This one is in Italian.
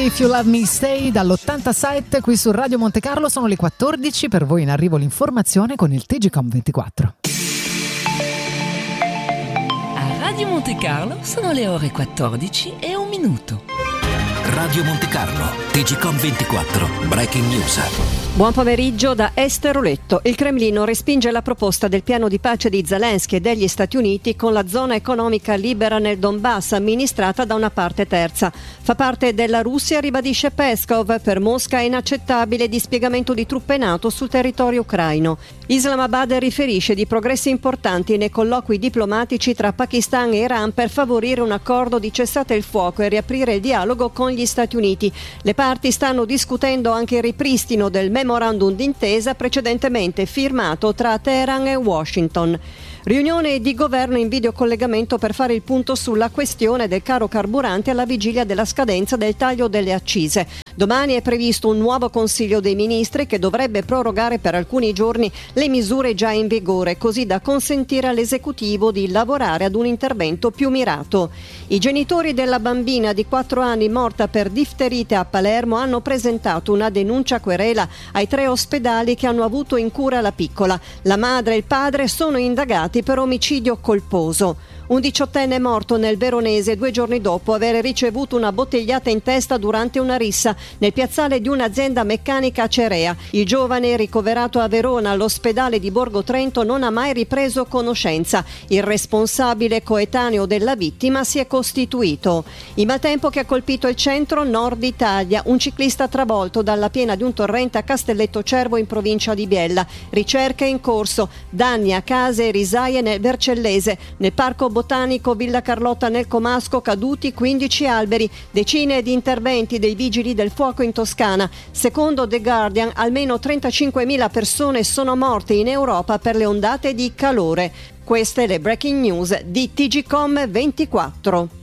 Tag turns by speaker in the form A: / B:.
A: If You Love Me Stay dall'87 qui su Radio Monte Carlo. Sono le 14, per voi in arrivo l'informazione con il TGCOM 24.
B: A Radio Monte Carlo sono le ore 14 e un minuto.
C: Radio Monte Carlo, TGCOM 24, Breaking News.
D: Buon pomeriggio da Esther Oletto. Il Cremlino respinge la proposta del piano di pace di Zelensky e degli Stati Uniti con la zona economica libera nel Donbass amministrata da una parte terza. Fa parte della Russia, ribadisce Peskov. Per Mosca è inaccettabile il dispiegamento di truppe NATO sul territorio ucraino. Islamabad riferisce di progressi importanti nei colloqui diplomatici tra Pakistan e Iran per favorire un accordo di cessate il fuoco e riaprire il dialogo con gli Stati Uniti. Le parti stanno discutendo anche il ripristino del memorandum d'intesa precedentemente firmato tra Teheran e Washington. Riunione di governo in videocollegamento per fare il punto sulla questione del caro carburante alla vigilia della scadenza del taglio delle accise. Domani è previsto un nuovo Consiglio dei Ministri che dovrebbe prorogare per alcuni giorni le misure già in vigore, così da consentire all'esecutivo di lavorare ad un intervento più mirato. I genitori della bambina di 4 anni morta per difterite a Palermo hanno presentato una denuncia querela ai 3 ospedali che hanno avuto in cura la piccola. La madre e il padre sono indagati per omicidio colposo. Un 18enne è morto nel Veronese 2 giorni dopo aver ricevuto una bottigliata in testa durante una rissa nel piazzale di un'azienda meccanica acerea. Il giovane, ricoverato a Verona all'ospedale di Borgo Trento, non ha mai ripreso conoscenza. Il responsabile coetaneo della vittima si è costituito. Il maltempo che ha colpito il centro-nord Italia. Un ciclista travolto dalla piena di un torrente a Castelletto Cervo in provincia di Biella. Ricerche in corso. Danni a case e risaie nel Vercellese. Nel parco botanico Villa Carlotta nel Comasco caduti 15 alberi, decine di interventi dei vigili del fuoco in Toscana. Secondo The Guardian, almeno 35.000 persone sono morte in Europa per le ondate di calore. Queste le breaking news di TGCOM 24.